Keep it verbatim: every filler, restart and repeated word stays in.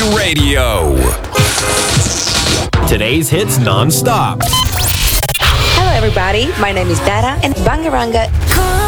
Radio. Today's hits non-stop. Hello, everybody. My name is Dara, and Bangaranga